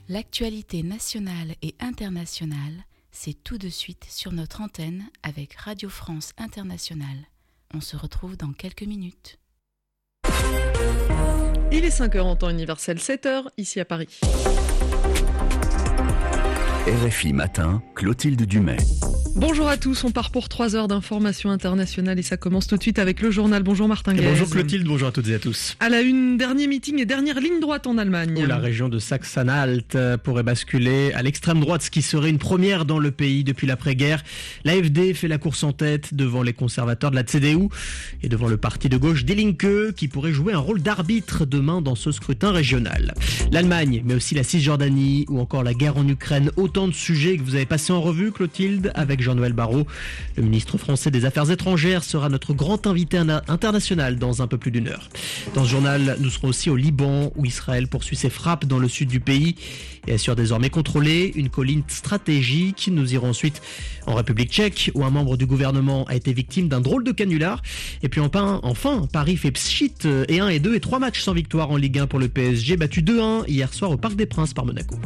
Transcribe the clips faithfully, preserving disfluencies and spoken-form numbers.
L'actualité nationale et internationale, c'est tout de suite sur notre antenne avec Radio France Internationale. On se retrouve dans quelques minutes. Il est cinq heures en temps universel, sept heures ici à Paris. R F I Matin, Clotilde Dumais. Bonjour à tous, on part pour trois heures d'information internationale et ça commence tout de suite avec le journal. Bonjour Martin Guez. Bonjour Clotilde, bonjour à toutes et à tous. À la une, dernier meeting et dernière ligne droite en Allemagne. Où la région de Saxe-Anhalt pourrait basculer à l'extrême droite, ce qui serait une première dans le pays depuis l'après-guerre. L'A F D fait la course en tête devant les conservateurs de la C D U et devant le parti de gauche Die Linke qui pourrait jouer un rôle d'arbitre demain dans ce scrutin régional. L'Allemagne, mais aussi la Cisjordanie ou encore la guerre en Ukraine, autant de sujets que vous avez passés en revue Clotilde avec Jean-Noël Barrot. Le ministre français des Affaires étrangères sera notre grand invité international dans un peu plus d'une heure. Dans ce journal, nous serons aussi au Liban où Israël poursuit ses frappes dans le sud du pays et assure désormais contrôler une colline stratégique. Nous irons ensuite en République tchèque où un membre du gouvernement a été victime d'un drôle de canular. Et puis enfin, enfin Paris fait pchit et un et deux et trois matchs sans victoire en Ligue un pour le P S G, battu deux un hier soir au Parc des Princes par Monaco.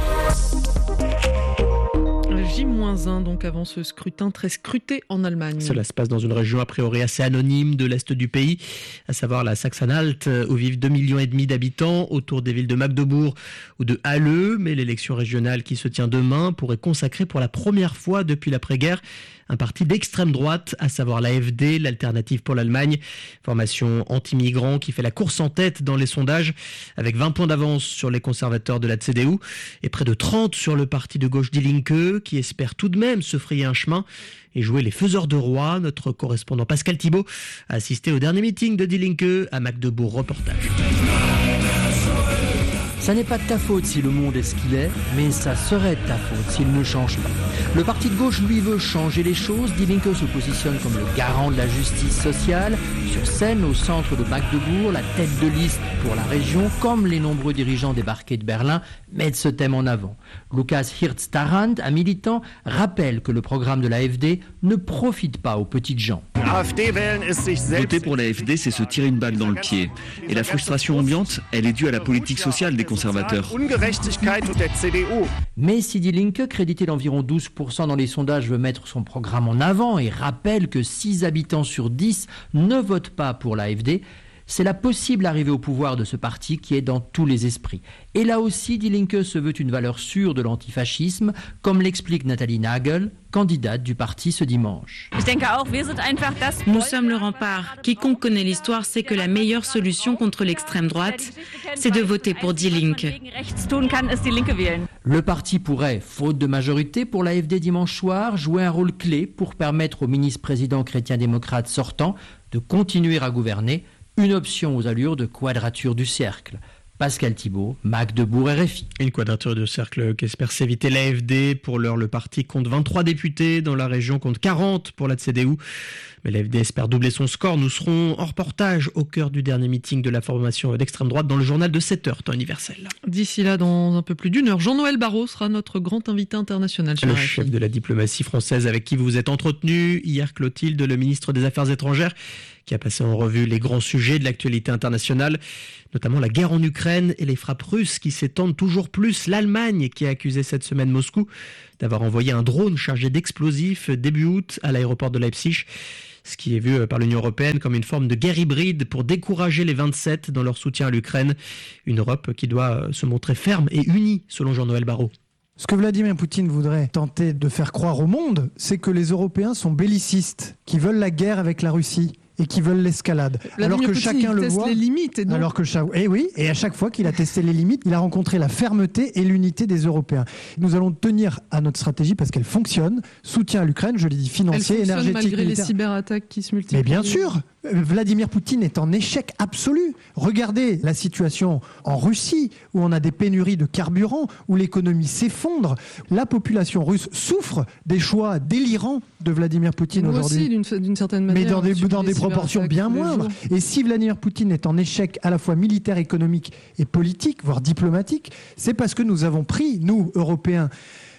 J moins un donc avant ce scrutin très scruté en Allemagne. Cela se passe dans une région a priori assez anonyme de l'est du pays, à savoir la Saxe-Anhalt, où vivent deux millions et demi d'habitants, autour des villes de Magdebourg ou de Halle. Mais l'élection régionale qui se tient demain pourrait consacrer pour la première fois depuis l'après-guerre un parti d'extrême droite, à savoir l'A F D, l'Alternative pour l'Allemagne, formation anti-migrants qui fait la course en tête dans les sondages, avec vingt points d'avance sur les conservateurs de la C D U et près de trente sur le parti de gauche Die Linke, qui espère tout de même se frayer un chemin et jouer les faiseurs de roi. Notre correspondant Pascal Thibault a assisté au dernier meeting de Die Linke à Magdebourg. Reportage. Ça n'est pas de ta faute si le monde est ce qu'il est, mais ça serait de ta faute s'il ne change pas. Le parti de gauche, lui, veut changer les choses. Die Linke se positionne comme le garant de la justice sociale. Sur scène, au centre de Magdebourg, la tête de liste pour la région, comme les nombreux dirigeants débarqués de Berlin, mettent ce thème en avant. Lukas Hirz-Tarrant, un militant, rappelle que le programme de l'A F D ne profite pas aux petites gens. Voter pour l'A F D, c'est se tirer une balle dans le pied. Et la frustration ambiante, elle est due à la politique sociale des conservateurs. Mais si Die Linke, crédité d'environ douze pour cent dans les sondages, veut mettre son programme en avant et rappelle que six habitants sur dix ne votent pas pour l'A F D, c'est la possible arrivée au pouvoir de ce parti qui est dans tous les esprits. Et là aussi, Die Linke se veut une valeur sûre de l'antifascisme, comme l'explique Nathalie Nagel, candidate du parti ce dimanche. Nous sommes le rempart. Quiconque connaît l'histoire sait que la meilleure solution contre l'extrême droite, c'est de voter pour Die Linke. Le parti pourrait, faute de majorité pour l'A F D dimanche soir, jouer un rôle clé pour permettre au ministre-président chrétien-démocrate sortant de continuer à gouverner, une option aux allures de quadrature du cercle. Pascal Thibault, Magdebourg R F I. Une quadrature du cercle qu'espère s'éviter l'A F D. Pour l'heure, le parti compte vingt-trois députés. Dans la région, compte quarante pour la C D U. Mais l'A F D espère doubler son score. Nous serons en reportage au cœur du dernier meeting de la formation d'extrême droite dans le journal de sept heures, temps universel. D'ici là, dans un peu plus d'une heure, Jean-Noël Barrot sera notre grand invité international. Le chef de la diplomatie française avec qui vous vous êtes entretenu hier, Clotilde, le ministre des Affaires étrangères, qui a passé en revue les grands sujets de l'actualité internationale, notamment la guerre en Ukraine et les frappes russes qui s'étendent toujours plus. L'Allemagne qui a accusé cette semaine Moscou d'avoir envoyé un drone chargé d'explosifs début août à l'aéroport de Leipzig, ce qui est vu par l'Union européenne comme une forme de guerre hybride pour décourager les vingt-sept dans leur soutien à l'Ukraine. Une Europe qui doit se montrer ferme et unie, selon Jean-Noël Barrot. Ce que Vladimir Poutine voudrait tenter de faire croire au monde, c'est que les Européens sont bellicistes, qui veulent la guerre avec la Russie et qui veulent l'escalade. Vladimir alors que Poutine, chacun il le teste voit. les limites. Et donc... Alors que chaque, et oui, et à chaque fois qu'il a testé les limites, il a rencontré la fermeté et l'unité des Européens. Nous allons tenir à notre stratégie parce qu'elle fonctionne. Soutien à l'Ukraine, je l'ai dit, financier, Elle énergétique, malgré militaire. les cyberattaques qui se multiplient. Mais bien sûr, Vladimir Poutine est en échec absolu. Regardez la situation en Russie, où on a des pénuries de carburant, où l'économie s'effondre. La population russe souffre des choix délirants de Vladimir Poutine Nous aujourd'hui. aussi, d'une, d'une certaine manière. Mais dans des, dans des proportions bien moindres. Et si Vladimir Poutine est en échec à la fois militaire, économique et politique, voire diplomatique, c'est parce que nous avons pris, nous, Européens,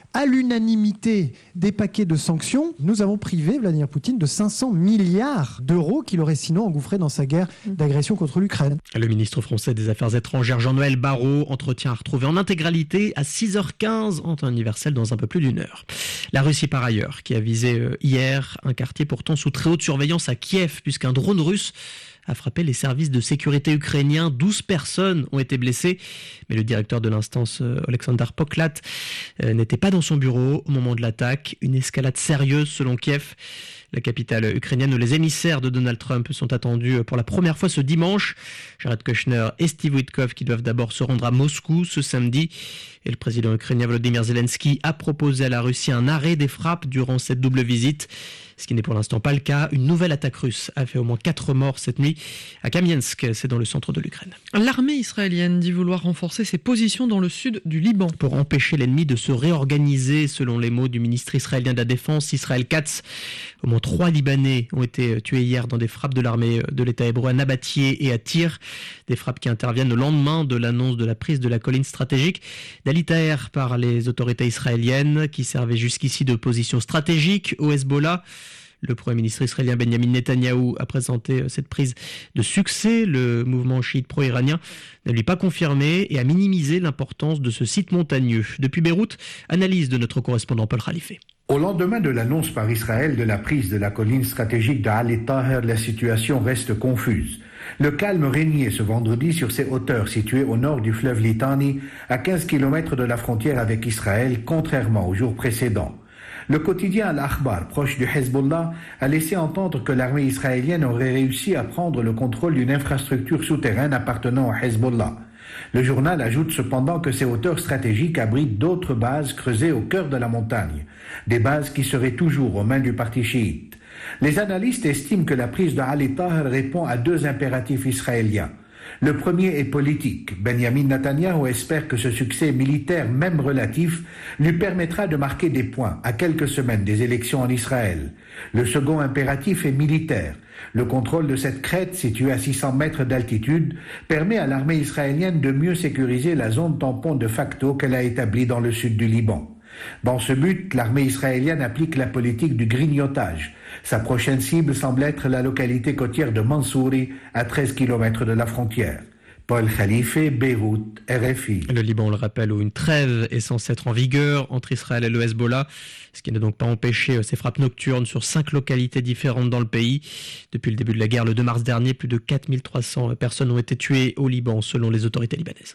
à l'unanimité des paquets de sanctions, nous avons privé Vladimir Poutine de cinq cents milliards d'euros qu'il aurait sinon engouffré dans sa guerre d'agression contre l'Ukraine. Le ministre français des Affaires étrangères Jean-Noël Barrot, entretien à retrouver en intégralité à six heures quinze en temps universel dans un peu plus d'une heure. La Russie par ailleurs, qui a visé hier un quartier pourtant sous très haute surveillance à Kiev, puisqu'un drone russe a frappé les services de sécurité ukrainiens. douze personnes ont été blessées. Mais le directeur de l'instance, Alexander Poklat, n'était pas dans son bureau au moment de l'attaque. Une escalade sérieuse selon Kiev. La capitale ukrainienne où les émissaires de Donald Trump sont attendus pour la première fois ce dimanche. Jared Kushner et Steve Witkoff qui doivent d'abord se rendre à Moscou ce samedi. Et le président ukrainien Volodymyr Zelensky a proposé à la Russie un arrêt des frappes durant cette double visite. Ce qui n'est pour l'instant pas le cas. Une nouvelle attaque russe a fait au moins quatre morts cette nuit à Kamiensk, c'est dans le centre de l'Ukraine. L'armée israélienne dit vouloir renforcer ses positions dans le sud du Liban. Pour empêcher l'ennemi de se réorganiser, selon les mots du ministre israélien de la Défense, Israël Katz. Au moins trois Libanais ont été tués hier dans des frappes de l'armée de l'État hébreu à Nabatieh et à Tyr. Des frappes qui interviennent au lendemain de l'annonce de la prise de la colline stratégique d'Ali Taher par les autorités israéliennes qui servaient jusqu'ici de position stratégique au Hezbollah. Le Premier ministre israélien Benjamin Netanyahou a présenté cette prise de succès. Le mouvement chiite pro-iranien n'a lui pas confirmé et a minimisé l'importance de ce site montagneux. Depuis Beyrouth, analyse de notre correspondant Paul Khalife. Au lendemain de l'annonce par Israël de la prise de la colline stratégique d'Ali Taher, la situation reste confuse. Le calme régnait ce vendredi sur ces hauteurs situées au nord du fleuve Litani, à quinze kilomètres de la frontière avec Israël, contrairement aux jours précédents. Le quotidien Al-Akhbar, proche du Hezbollah, a laissé entendre que l'armée israélienne aurait réussi à prendre le contrôle d'une infrastructure souterraine appartenant au Hezbollah. Le journal ajoute cependant que ces hauteurs stratégiques abritent d'autres bases creusées au cœur de la montagne, des bases qui seraient toujours aux mains du parti chiite. Les analystes estiment que la prise de Ali Taher répond à deux impératifs israéliens. Le premier est politique. Benjamin Netanyahou espère que ce succès militaire, même relatif, lui permettra de marquer des points à quelques semaines des élections en Israël. Le second impératif est militaire. Le contrôle de cette crête, située à six cents mètres d'altitude, permet à l'armée israélienne de mieux sécuriser la zone tampon de facto qu'elle a établie dans le sud du Liban. Dans ce but, l'armée israélienne applique la politique du grignotage. Sa prochaine cible semble être la localité côtière de Mansouri, à treize kilomètres de la frontière. Paul Khalife, Beyrouth, R F I. Le Liban, on le rappelle, où une trêve est censée être en vigueur entre Israël et le Hezbollah, ce qui n'a donc pas empêché ces frappes nocturnes sur cinq localités différentes dans le pays. Depuis le début de la guerre, le deux mars dernier, plus de quatre mille trois cents personnes ont été tuées au Liban, selon les autorités libanaises.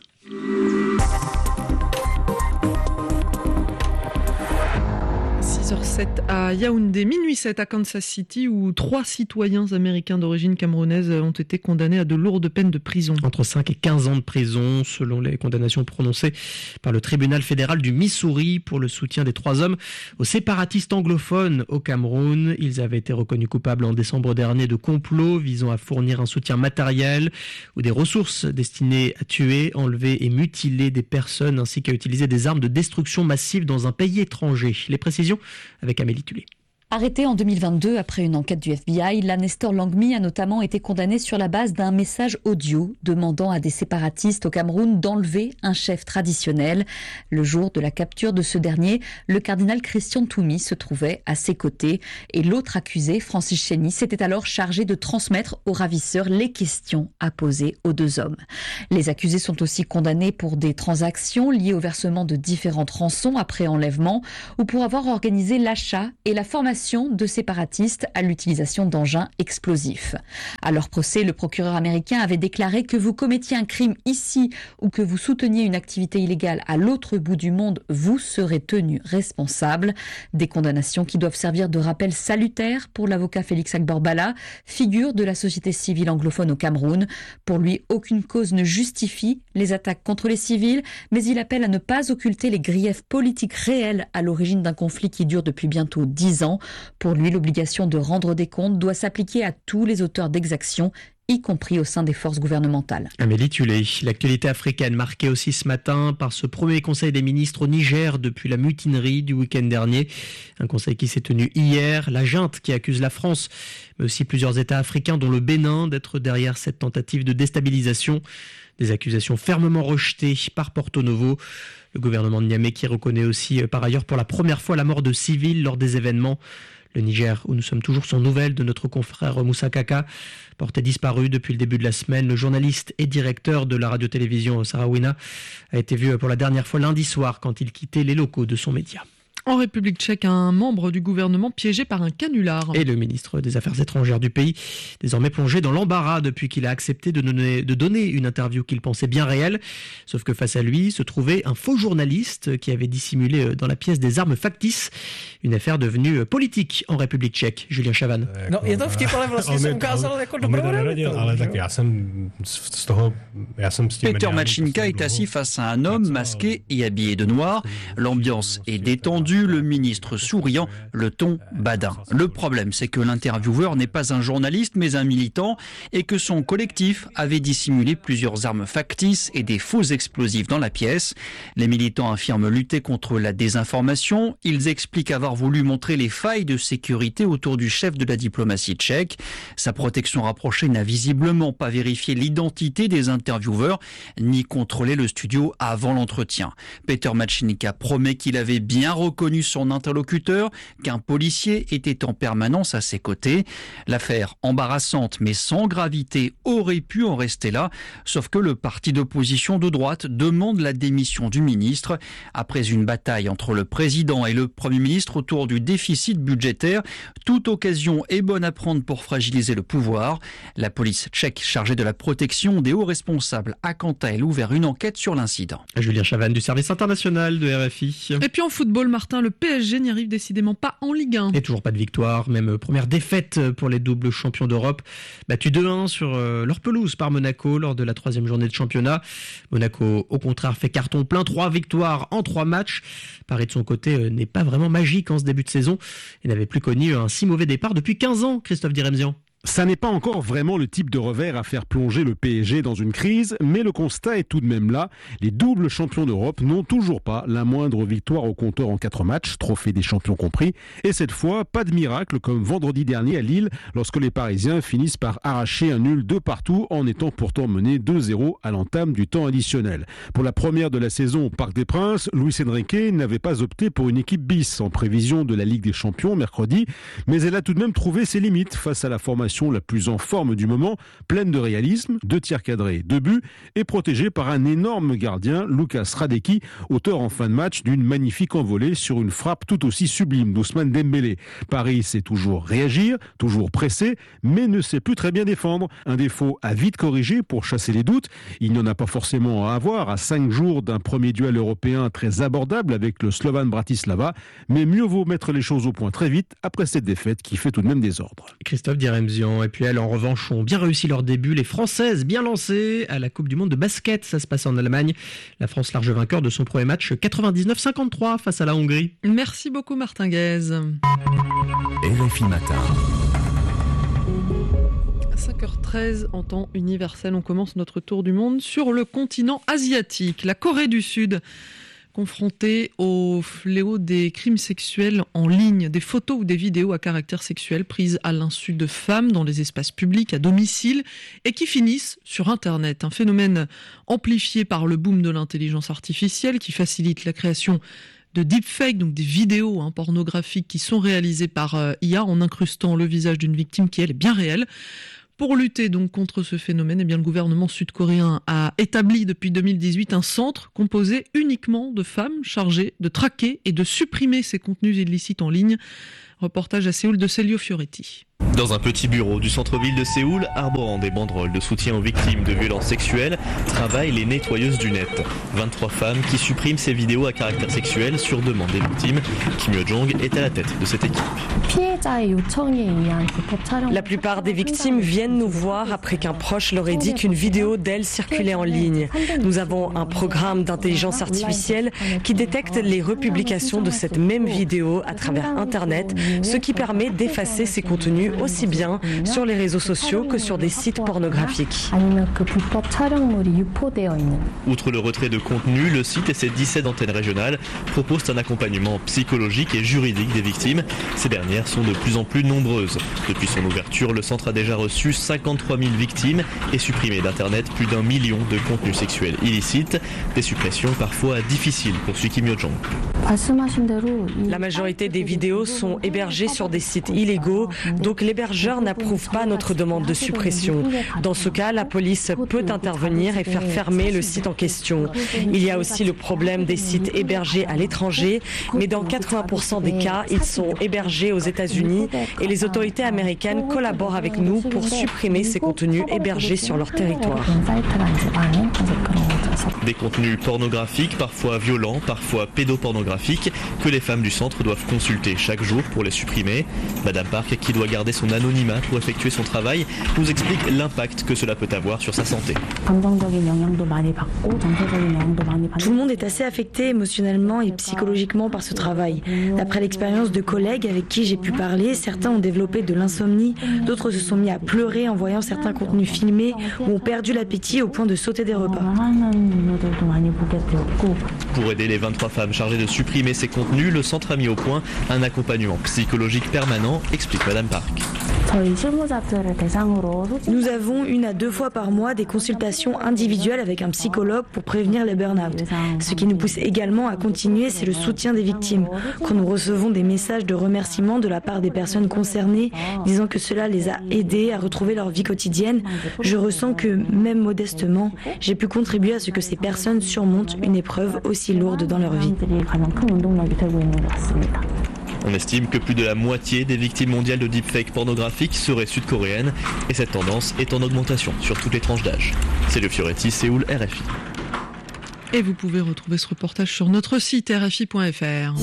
six heures sept à Yaoundé, minuit sept à Kansas City, où trois citoyens américains d'origine camerounaise ont été condamnés à de lourdes peines de prison. Entre cinq et quinze ans de prison, selon les condamnations prononcées par le tribunal fédéral du Missouri pour le soutien des trois hommes aux séparatistes anglophones au Cameroun. Ils avaient été reconnus coupables en décembre dernier de complot visant à fournir un soutien matériel ou des ressources destinées à tuer, enlever et mutiler des personnes ainsi qu'à utiliser des armes de destruction massive dans un pays étranger. Les précisions avec Amélie Tulé. Arrêté en deux mille vingt-deux après une enquête du F B I, la Nestor Langmi a notamment été condamné sur la base d'un message audio demandant à des séparatistes au Cameroun d'enlever un chef traditionnel. Le jour de la capture de ce dernier, le cardinal Christian Toumi se trouvait à ses côtés et l'autre accusé, Francis Chény, s'était alors chargé de transmettre aux ravisseurs les questions à poser aux deux hommes. Les accusés sont aussi condamnés pour des transactions liées au versement de différentes rançons après enlèvement ou pour avoir organisé l'achat et la formation de séparatistes à l'utilisation d'engins explosifs. À leur procès, le procureur américain avait déclaré que vous commettiez un crime ici ou que vous souteniez une activité illégale à l'autre bout du monde, vous serez tenu responsable. Des condamnations qui doivent servir de rappel salutaire pour l'avocat Félix Agborbala, figure de la société civile anglophone au Cameroun. Pour lui, aucune cause ne justifie les attaques contre les civils, mais il appelle à ne pas occulter les griefs politiques réels à l'origine d'un conflit qui dure depuis bientôt dix ans. Pour lui, l'obligation de rendre des comptes doit s'appliquer à tous les auteurs d'exactions, y compris au sein des forces gouvernementales. Amélie Tulé, l'actualité africaine marquée aussi ce matin par ce premier conseil des ministres au Niger depuis la mutinerie du week-end dernier. Un conseil qui s'est tenu hier. La junte qui accuse la France, mais aussi plusieurs États africains dont le Bénin, d'être derrière cette tentative de déstabilisation. Des accusations fermement rejetées par Porto Novo. Le gouvernement de Niamey qui reconnaît aussi par ailleurs pour la première fois la mort de civils lors des événements. Le Niger, où nous sommes toujours sans nouvelles de notre confrère Moussa Kaka, porté disparu depuis le début de la semaine. Le journaliste et directeur de la radio-télévision Sarawina a été vu pour la dernière fois lundi soir quand il quittait les locaux de son média. En République tchèque, un membre du gouvernement piégé par un canular. Et le ministre des Affaires étrangères du pays, désormais plongé dans l'embarras depuis qu'il a accepté de donner, de donner une interview qu'il pensait bien réelle. Sauf que face à lui se trouvait un faux journaliste qui avait dissimulé dans la pièce des armes factices. Une affaire devenue politique en République tchèque. Julien Chavan. No, je to vtipné, vlastně se ukázalo jako Peter Machinka est assis face à un homme masqué et habillé de noir. L'ambiance est détendue. Le ministre souriant, le ton badin. Le problème, c'est que l'intervieweur n'est pas un journaliste, mais un militant, et que son collectif avait dissimulé plusieurs armes factices et des faux explosifs dans la pièce. Les militants affirment lutter contre la désinformation. Ils expliquent avoir voulu montrer les failles de sécurité autour du chef de la diplomatie tchèque. Sa protection rapprochée n'a visiblement pas vérifié l'identité des intervieweurs, ni contrôlé le studio avant l'entretien. Peter Machinka promet qu'il avait bien reconnu son interlocuteur, qu'un policier était en permanence à ses côtés. L'affaire embarrassante mais sans gravité aurait pu en rester là, sauf que le parti d'opposition de droite demande la démission du ministre. Après une bataille entre le président et le Premier ministre autour du déficit budgétaire, toute occasion est bonne à prendre pour fragiliser le pouvoir. La police tchèque chargée de la protection des hauts responsables a quant à elle ouvert une enquête sur l'incident. Julien Chavan du service international de R F I. Et puis en football, Martin, le P S G n'y arrive décidément pas en Ligue un. Et toujours pas de victoire, même première défaite pour les doubles champions d'Europe. Battus deux un sur leur pelouse par Monaco lors de la troisième journée de championnat. Monaco, au contraire, fait carton plein, trois victoires en trois matchs. Paris, de son côté, n'est pas vraiment magique en ce début de saison et n'avait plus connu un si mauvais départ depuis quinze ans, Christophe Diremzian. Ça n'est pas encore vraiment le type de revers à faire plonger le P S G dans une crise, mais le constat est tout de même là. Les doubles champions d'Europe n'ont toujours pas la moindre victoire au compteur en quatre matchs, trophée des champions compris. Et cette fois, pas de miracle comme vendredi dernier à Lille, lorsque les Parisiens finissent par arracher un nul de partout en étant pourtant menés deux zéro à l'entame du temps additionnel. Pour la première de la saison au Parc des Princes, Luis Enrique n'avait pas opté pour une équipe bis en prévision de la Ligue des Champions mercredi, mais elle a tout de même trouvé ses limites face à la formation la plus en forme du moment, pleine de réalisme, deux tirs cadrés, deux buts, et protégée par un énorme gardien, Lucas Hradecki, auteur en fin de match d'une magnifique envolée sur une frappe tout aussi sublime d'Ousmane Dembélé. Paris sait toujours réagir, toujours presser, mais ne sait plus très bien défendre. Un défaut à vite corriger pour chasser les doutes. Il n'y en a pas forcément à avoir à cinq jours d'un premier duel européen très abordable avec le Slovan Bratislava, mais mieux vaut mettre les choses au point très vite après cette défaite qui fait tout de même désordre. Christophe Diremzian. Et puis elles, en revanche, ont bien réussi leur début. Les Françaises, bien lancées à la Coupe du Monde de basket. Ça se passe en Allemagne. La France, large vainqueur de son premier match, quatre-vingt-dix-neuf cinquante-trois face à la Hongrie. Merci beaucoup, Martin Guez. R F I Matin. cinq heures treize en temps universel. On commence notre tour du monde sur le continent asiatique. La Corée du Sud, confronté au fléau des crimes sexuels en ligne, des photos ou des vidéos à caractère sexuel prises à l'insu de femmes dans les espaces publics, à domicile, et qui finissent sur Internet. Un phénomène amplifié par le boom de l'intelligence artificielle qui facilite la création de deepfakes, donc des vidéos hein, pornographiques qui sont réalisées par euh, I A en incrustant le visage d'une victime qui, elle, est bien réelle. Pour lutter donc contre ce phénomène, eh bien, le gouvernement sud-coréen a établi depuis deux mille dix-huit un centre composé uniquement de femmes chargées de traquer et de supprimer ces contenus illicites en ligne. Reportage à Séoul de Celio Fioretti. Dans un petit bureau du centre-ville de Séoul, arborant des banderoles de soutien aux victimes de violences sexuelles, travaillent les nettoyeuses du net. vingt-trois femmes qui suppriment ces vidéos à caractère sexuel sur demande des victimes. Kim Yo-jong est à la tête de cette équipe. La plupart des victimes viennent nous voir après qu'un proche leur ait dit qu'une vidéo d'elles circulait en ligne. Nous avons un programme d'intelligence artificielle qui détecte les republications de cette même vidéo à travers Internet, ce qui permet d'effacer ces contenus aussi bien sur les réseaux sociaux que sur des sites pornographiques. Outre le retrait de contenu, le site et ses dix-sept antennes régionales proposent un accompagnement psychologique et juridique des victimes. Ces dernières sont de plus en plus nombreuses. Depuis son ouverture, le centre a déjà reçu cinquante-trois mille victimes et supprimé d'Internet plus d'un million de contenus sexuels illicites. Des suppressions parfois difficiles pour Kim Yo-jong. La majorité des vidéos sont hébergées sur des sites illégaux, donc l'hébergeur n'approuve pas notre demande de suppression. Dans ce cas, la police peut intervenir et faire fermer le site en question. Il y a aussi le problème des sites hébergés à l'étranger, mais dans quatre-vingts pour cent des cas, ils sont hébergés aux États-Unis et les autorités américaines collaborent avec nous pour supprimer ces contenus hébergés sur leur territoire. Des contenus pornographiques, parfois violents, parfois pédopornographiques, que les femmes du centre doivent consulter chaque jour pour les supprimer. Madame Park, qui doit garder son anonymat pour effectuer son travail, nous explique l'impact que cela peut avoir sur sa santé. Tout le monde est assez affecté émotionnellement et psychologiquement par ce travail. D'après l'expérience de collègues avec qui j'ai pu parler, certains ont développé de l'insomnie, d'autres se sont mis à pleurer en voyant certains contenus filmés ou ont perdu l'appétit au point de sauter des repas. Pour aider les vingt-trois femmes chargées de supprimer ces contenus, le centre a mis au point un accompagnement psychologique permanent, explique Madame Park. Nous avons une à deux fois par mois des consultations individuelles avec un psychologue pour prévenir les burn-out. Ce qui nous pousse également à continuer, c'est le soutien des victimes. Quand nous recevons des messages de remerciement de la part des personnes concernées, disant que cela les a aidés à retrouver leur vie quotidienne, je ressens que, même modestement, j'ai pu contribuer à ce que ces personnes surmontent une épreuve aussi lourde dans leur vie. On estime que plus de la moitié des victimes mondiales de deepfake pornographiques seraient sud-coréennes et cette tendance est en augmentation sur toutes les tranches d'âge. C'est le Fioretti, Séoul, R F I. Et vous pouvez retrouver ce reportage sur notre site r f i point f r.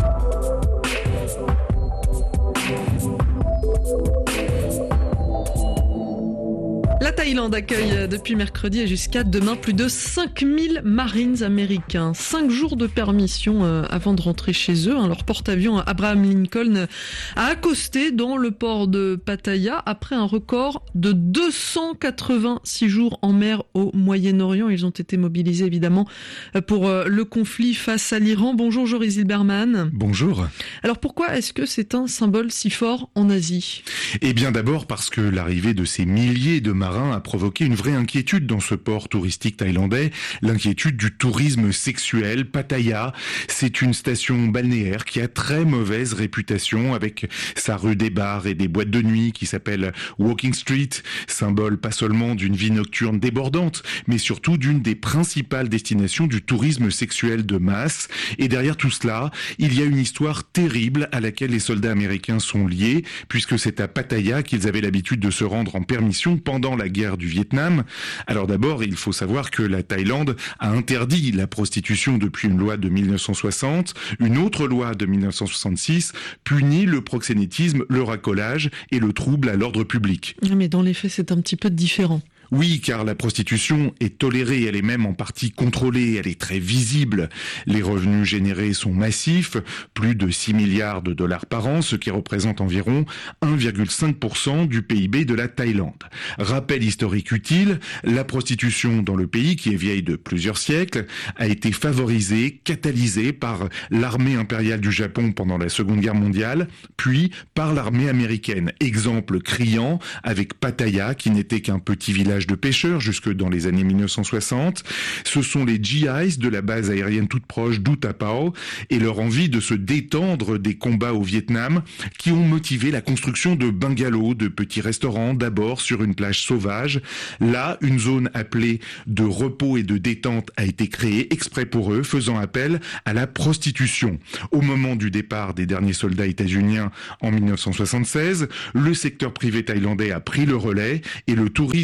La Thaïlande accueille depuis mercredi et jusqu'à demain plus de cinq mille Marines américains. Cinq jours de permission avant de rentrer chez eux. Leur porte-avions Abraham Lincoln a accosté dans le port de Pattaya après un record de deux cent quatre-vingt-six jours en mer au Moyen-Orient. Ils ont été mobilisés évidemment pour le conflit face à l'Iran. Bonjour Joris Zilberman. Bonjour. Alors pourquoi est-ce que c'est un symbole si fort en Asie ? Eh bien d'abord parce que l'arrivée de ces milliers de marins a provoqué une vraie inquiétude dans ce port touristique thaïlandais, l'inquiétude du tourisme sexuel. Pattaya, c'est une station balnéaire qui a très mauvaise réputation avec sa rue des bars et des boîtes de nuit qui s'appelle Walking Street, symbole pas seulement d'une vie nocturne débordante, mais surtout d'une des principales destinations du tourisme sexuel de masse. Et derrière tout cela, il y a une histoire terrible à laquelle les soldats américains sont liés, puisque c'est à Pattaya qu'ils avaient l'habitude de se rendre en permission pendant la guerre du Vietnam. Alors d'abord, il faut savoir que la Thaïlande a interdit la prostitution depuis une loi de mille neuf cent soixante. Une autre loi de mille neuf cent soixante-six punit le proxénétisme, le racolage et le trouble à l'ordre public. Mais dans les faits, c'est un petit peu différent. Oui, car la prostitution est tolérée, elle est même en partie contrôlée, elle est très visible. Les revenus générés sont massifs, plus de six milliards de dollars par an, ce qui représente environ un virgule cinq pour cent du P I B de la Thaïlande. Rappel historique utile, la prostitution dans le pays, qui est vieille de plusieurs siècles, a été favorisée, catalysée par l'armée impériale du Japon pendant la Seconde Guerre mondiale, puis par l'armée américaine. Exemple criant avec Pattaya, qui n'était qu'un petit village de pêcheurs jusque dans les années mille neuf cent soixante. Ce sont les G Is de la base aérienne toute proche d'Utapao et leur envie de se détendre des combats au Vietnam qui ont motivé la construction de bungalows, de petits restaurants, d'abord sur une plage sauvage. Là, une zone appelée de repos et de détente a été créée exprès pour eux, faisant appel à la prostitution. Au moment du départ des derniers soldats états-uniens en mille neuf cent soixante-seize, le secteur privé thaïlandais a pris le relais et le tourisme sexuel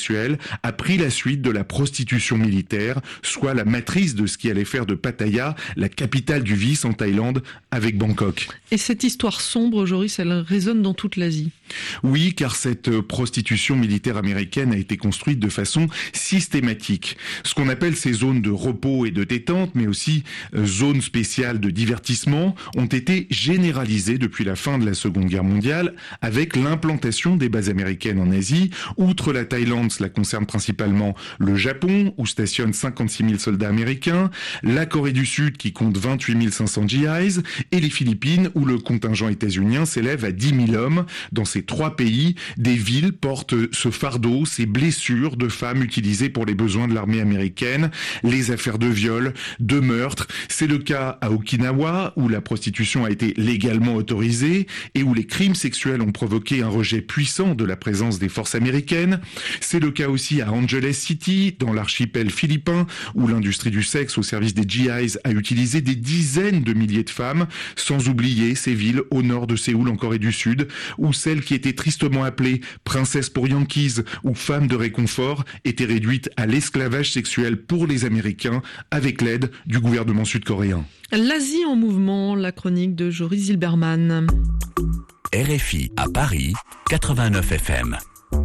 sexuelle a pris la suite de la prostitution militaire, soit la matrice de ce qui allait faire de Pattaya la capitale du vice en Thaïlande avec Bangkok. Et cette histoire sombre, Joris, elle résonne dans toute l'Asie. Oui, car cette prostitution militaire américaine a été construite de façon systématique. Ce qu'on appelle ces zones de repos et de détente, mais aussi euh, zones spéciales de divertissement, ont été généralisées depuis la fin de la Seconde Guerre mondiale avec l'implantation des bases américaines en Asie. Outre la Thaïlande, cela concerne principalement le Japon, où stationnent cinquante-six mille soldats américains, la Corée du Sud, qui compte vingt-huit mille cinq cents G Is, et les Philippines, où le contingent états-unien s'élève à dix mille hommes. Dans ces trois pays, des villes portent ce fardeau, ces blessures de femmes utilisées pour les besoins de l'armée américaine, les affaires de viol, de meurtre. C'est le cas à Okinawa, où la prostitution a été légalement autorisée et où les crimes sexuels ont provoqué un rejet puissant de la présence des forces américaines. C'est le cas aussi à Angeles City, dans l'archipel philippin, où l'industrie du sexe au service des G Is a utilisé des dizaines de milliers de femmes, sans oublier ces villes au nord de Séoul en Corée du Sud, où celles qui étaient tristement appelées princesses pour Yankees ou femmes de réconfort étaient réduites à l'esclavage sexuel pour les Américains avec l'aide du gouvernement sud-coréen. L'Asie en mouvement, la chronique de Joris Zilberman. R F I à Paris, quatre-vingt-neuf F M.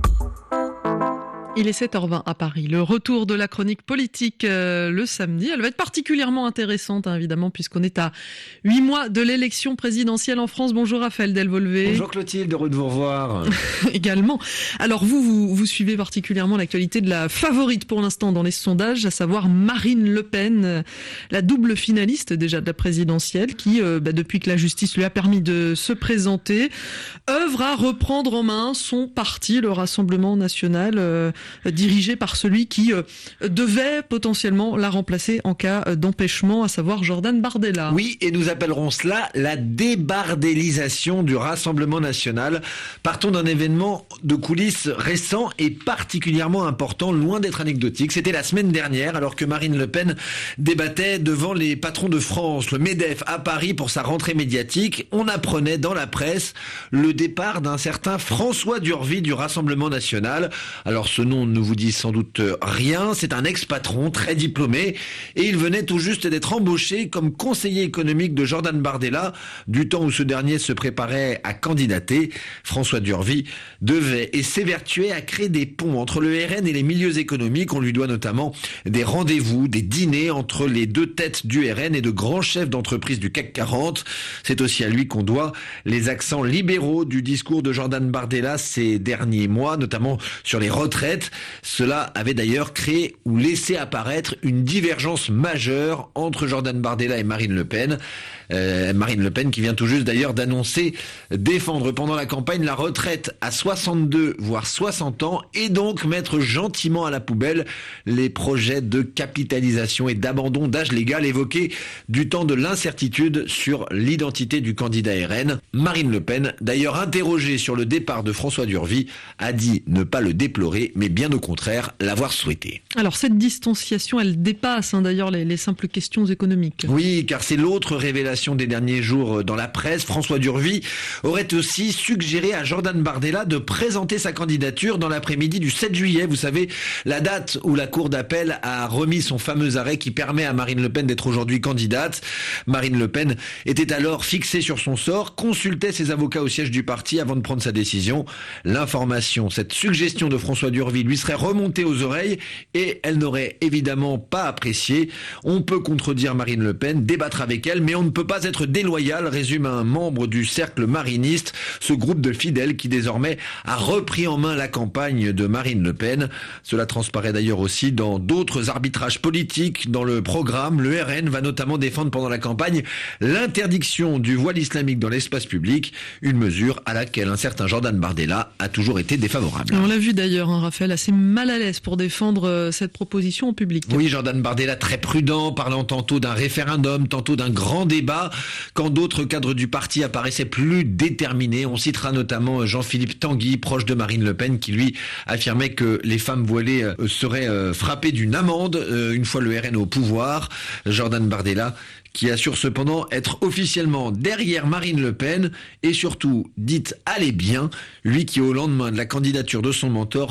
Il est sept heures vingt à Paris. Le retour de la chronique politique euh, le samedi. Elle va être particulièrement intéressante, hein, évidemment, puisqu'on est à huit mois de l'élection présidentielle en France. Bonjour Raphaël Delvolvé. Bonjour Clotilde, heureux de vous revoir. Également. Alors vous, vous, vous suivez particulièrement l'actualité de la favorite pour l'instant dans les sondages, à savoir Marine Le Pen, la double finaliste déjà de la présidentielle, qui, euh, bah, depuis que la justice lui a permis de se présenter, œuvre à reprendre en main son parti, le Rassemblement National, euh, dirigé par celui qui euh, devait potentiellement la remplacer en cas d'empêchement, à savoir Jordan Bardella. Oui, et nous appellerons cela la débardélisation du Rassemblement National. Partons d'un événement de coulisses récent et particulièrement important, loin d'être anecdotique. C'était la semaine dernière, alors que Marine Le Pen débattait devant les patrons de France, le MEDEF, à Paris pour sa rentrée médiatique. On apprenait dans la presse le départ d'un certain François Durvy du Rassemblement National. Alors ce nom ne vous dit sans doute rien, c'est un ex-patron très diplômé et il venait tout juste d'être embauché comme conseiller économique de Jordan Bardella du temps où ce dernier se préparait à candidater. François Durvy devait et s'évertuait à créer des ponts entre le R N et les milieux économiques. On lui doit notamment des rendez-vous, des dîners entre les deux têtes du R N et de grands chefs d'entreprise du C A C quarante. C'est aussi à lui qu'on doit les accents libéraux du discours de Jordan Bardella ces derniers mois, notamment sur les retraites. Cela avait d'ailleurs créé ou laissé apparaître une divergence majeure entre Jordan Bardella et Marine Le Pen. Euh, Marine Le Pen qui vient tout juste d'ailleurs d'annoncer défendre pendant la campagne la retraite à soixante-deux voire soixante ans et donc mettre gentiment à la poubelle les projets de capitalisation et d'abandon d'âge légal évoqués du temps de l'incertitude sur l'identité du candidat R N. Marine Le Pen, d'ailleurs interrogée sur le départ de François Durvy, a dit ne pas le déplorer mais bien au contraire l'avoir souhaité. Alors cette distanciation, elle dépasse hein, d'ailleurs les, les simples questions économiques. Oui, car c'est l'autre révélation des derniers jours dans la presse. François Durvy aurait aussi suggéré à Jordan Bardella de présenter sa candidature dans l'après-midi du sept juillet. Vous savez, la date où la Cour d'appel a remis son fameux arrêt qui permet à Marine Le Pen d'être aujourd'hui candidate. Marine Le Pen était alors fixée sur son sort, consultait ses avocats au siège du parti avant de prendre sa décision. L'information, cette suggestion de François Durvy lui serait remontée aux oreilles et elle n'aurait évidemment pas apprécié. On peut contredire Marine Le Pen, débattre avec elle, mais on ne peut pas être déloyal, résume un membre du cercle mariniste, ce groupe de fidèles qui désormais a repris en main la campagne de Marine Le Pen. Cela transparaît d'ailleurs aussi dans d'autres arbitrages politiques. Dans le programme, le R N va notamment défendre pendant la campagne l'interdiction du voile islamique dans l'espace public, une mesure à laquelle un certain Jordan Bardella a toujours été défavorable. On l'a vu d'ailleurs, hein, Raphaël, assez mal à l'aise pour défendre euh, cette proposition en public. Oui, Jordan Bardella très prudent, parlant tantôt d'un référendum, tantôt d'un grand débat, quand d'autres cadres du parti apparaissaient plus déterminés. On citera notamment Jean-Philippe Tanguy, proche de Marine Le Pen, qui lui affirmait que les femmes voilées seraient frappées d'une amende une fois le R N au pouvoir. Jordan Bardella qui assure cependant être officiellement derrière Marine Le Pen et surtout, dite allez bien, lui qui au lendemain de la candidature de son mentor faisait griller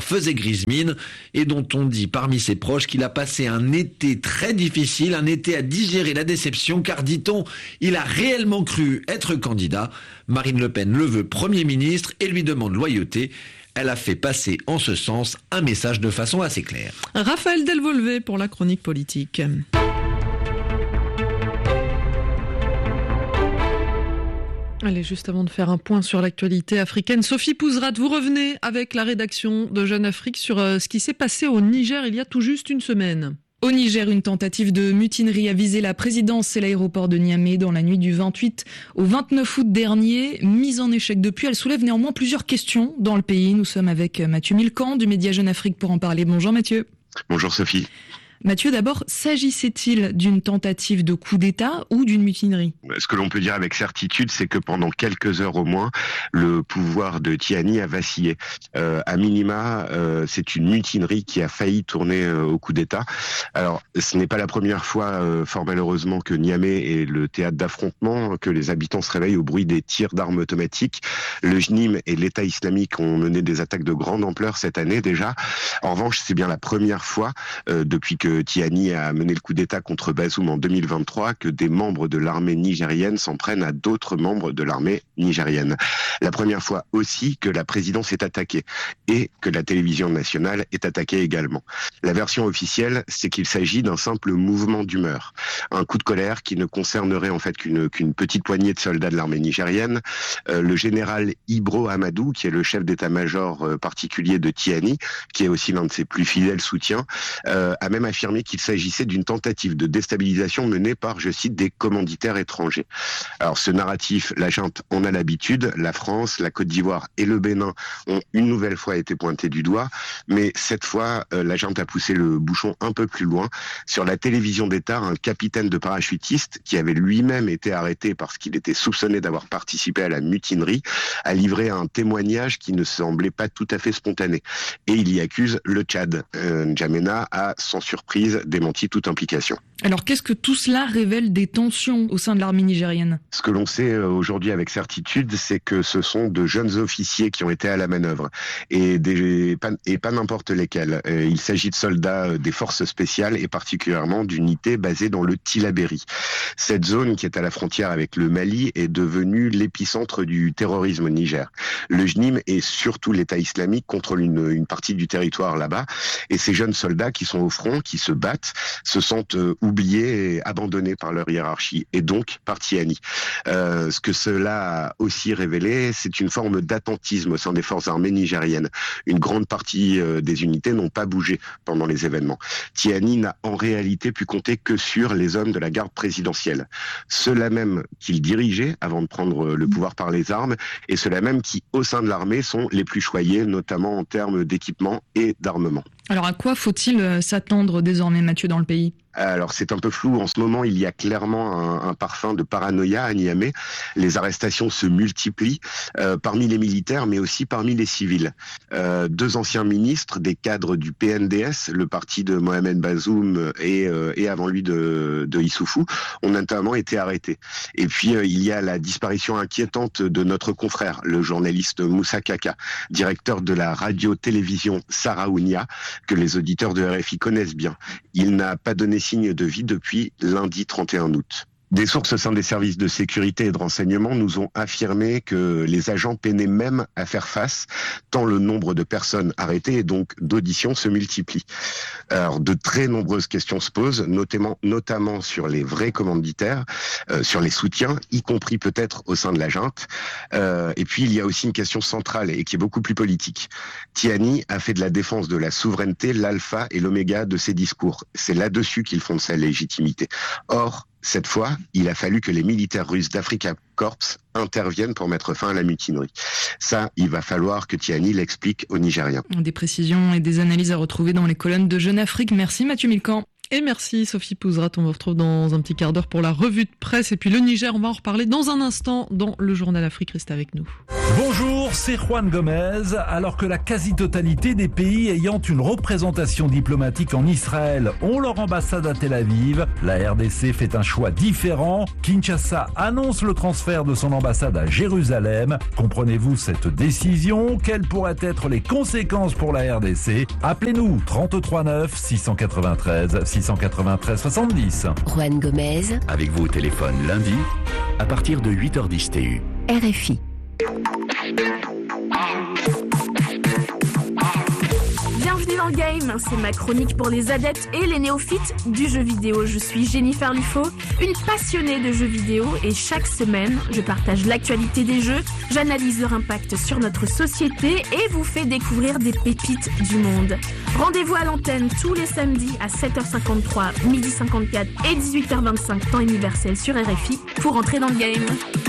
grise mine et dont on dit parmi ses proches qu'il a passé un été très difficile, un été à digérer la déception car, dit-on, il a réellement cru être candidat. Marine Le Pen le veut Premier ministre et lui demande loyauté. Elle a fait passer en ce sens un message de façon assez claire. Raphaël Delvolvé pour la chronique politique. Allez, juste avant de faire un point sur l'actualité africaine, Sophie Pouzrat, vous revenez avec la rédaction de Jeune Afrique sur ce qui s'est passé au Niger il y a tout juste une semaine. Au Niger, une tentative de mutinerie a visé la présidence et l'aéroport de Niamey dans la nuit du vingt-huit au vingt-neuf août dernier. Mise en échec depuis, elle soulève néanmoins plusieurs questions dans le pays. Nous sommes avec Mathieu Milcan du média Jeune Afrique pour en parler. Bonjour Mathieu. Bonjour Sophie. Mathieu, d'abord, s'agissait-il d'une tentative de coup d'État ou d'une mutinerie ? Ce que l'on peut dire avec certitude, c'est que pendant quelques heures au moins, le pouvoir de Tiani a vacillé. Euh, à minima, euh, c'est une mutinerie qui a failli tourner euh, au coup d'État. Alors, ce n'est pas la première fois, euh, fort malheureusement, que Niamey est le théâtre d'affrontement, que les habitants se réveillent au bruit des tirs d'armes automatiques. Le J N I M et l'État islamique ont mené des attaques de grande ampleur cette année déjà. En revanche, c'est bien la première fois euh, depuis que que Tiani a mené le coup d'État contre Bazoum en deux mille vingt-trois, que des membres de l'armée nigérienne s'en prennent à d'autres membres de l'armée nigérienne. La première fois aussi que la présidence est attaquée et que la télévision nationale est attaquée également. La version officielle, c'est qu'il s'agit d'un simple mouvement d'humeur. Un coup de colère qui ne concernerait en fait qu'une, qu'une petite poignée de soldats de l'armée nigérienne. Euh, le général Ibro Amadou, qui est le chef d'état-major euh, particulier de Tiani, qui est aussi l'un de ses plus fidèles soutiens, euh, a même affirmé qu'il s'agissait d'une tentative de déstabilisation menée par, je cite, des commanditaires étrangers. Alors ce narratif, la junte en a l'habitude, la France, la Côte d'Ivoire et le Bénin ont une nouvelle fois été pointés du doigt, mais cette fois, euh, la junte a poussé le bouchon un peu plus loin. Sur la télévision d'État, un capitaine de parachutistes, qui avait lui-même été arrêté parce qu'il était soupçonné d'avoir participé à la mutinerie, a livré un témoignage qui ne semblait pas tout à fait spontané. Et il y accuse le Tchad. Euh, N'Djamena a, sans surprise, démenti toute implication. Alors qu'est-ce que tout cela révèle des tensions au sein de l'armée nigérienne ? Ce que l'on sait aujourd'hui avec certitude, c'est que ce sont de jeunes officiers qui ont été à la manœuvre, et, des, et pas n'importe lesquels. Il s'agit de soldats des forces spéciales et particulièrement d'unités basées dans le Tillabéri. Cette zone qui est à la frontière avec le Mali est devenue l'épicentre du terrorisme au Niger. Le J N I M et surtout l'État islamique contrôlent une, une partie du territoire là-bas, et ces jeunes soldats qui sont au front, qui se battent, se sentent oubliés et abandonnés par leur hiérarchie, et donc par Tiani. Euh, ce que cela a aussi révélé, c'est une forme d'attentisme au sein des forces armées nigériennes. Une grande partie euh, des unités n'ont pas bougé pendant les événements. Tiani n'a en réalité pu compter que sur les hommes de la garde présidentielle. Ceux-là même qu'il dirigeait avant de prendre le pouvoir par les armes, et ceux-là même qui, au sein de l'armée, sont les plus choyés, notamment en termes d'équipement et d'armement. Alors à quoi faut-il s'attendre désormais, Mathieu, dans le pays ? Alors c'est un peu flou. En ce moment, il y a clairement un, un parfum de paranoïa à Niamey. Les arrestations se multiplient euh, parmi les militaires, mais aussi parmi les civils. Euh, deux anciens ministres, des cadres du P N D S, le parti de Mohamed Bazoum et, euh, et avant lui de, de Issoufou, ont notamment été arrêtés. Et puis euh, il y a la disparition inquiétante de notre confrère, le journaliste Moussa Kaka, directeur de la radio-télévision Saraounia, que les auditeurs de R F I connaissent bien. Il n'a pas donné signe de vie depuis lundi trente et un août. Des sources au sein des services de sécurité et de renseignement nous ont affirmé que les agents peinaient même à faire face, tant le nombre de personnes arrêtées et donc d'auditions se multiplie. Alors, de très nombreuses questions se posent, notamment, notamment sur les vrais commanditaires, euh, sur les soutiens, y compris peut-être au sein de la junte. Euh, et puis, il y a aussi une question centrale et qui est beaucoup plus politique. Tiani a fait de la défense de la souveraineté l'alpha et l'oméga de ses discours. C'est là-dessus qu'il fonde sa légitimité. Or, cette fois, il a fallu que les militaires russes d'Africa Corps interviennent pour mettre fin à la mutinerie. Ça, il va falloir que Tiani l'explique aux Nigériens. Des précisions et des analyses à retrouver dans les colonnes de Jeune Afrique. Merci Mathieu Milcan. Et merci Sophie Pouzrat, on vous retrouve dans un petit quart d'heure pour la revue de presse. Et puis le Niger, on va en reparler dans un instant dans le Journal Afrique. Restez avec nous. Bonjour, c'est Juan Gomez. Alors que la quasi-totalité des pays ayant une représentation diplomatique en Israël ont leur ambassade à Tel Aviv, la R D C fait un choix différent. Kinshasa annonce le transfert de son ambassade à Jérusalem. Comprenez-vous cette décision? Quelles pourraient être les conséquences pour la R D C? Appelez-nous trente-trois neuf six cent quatre-vingt-treize six cent quatre-vingt-treize soixante-dix. Juan Gomez. Avec vous au téléphone lundi, à partir de huit heures dix T U. R F I. Bienvenue dans le game, c'est ma chronique pour les adeptes et les néophytes du jeu vidéo. Je suis Jennifer Lufo, une passionnée de jeux vidéo et chaque semaine, je partage l'actualité des jeux, j'analyse leur impact sur notre société et vous fais découvrir des pépites du monde. Rendez-vous à l'antenne tous les samedis à sept heures cinquante-trois, midi cinquante-quatre et dix-huit heures vingt-cinq temps universel sur R F I pour entrer dans le game.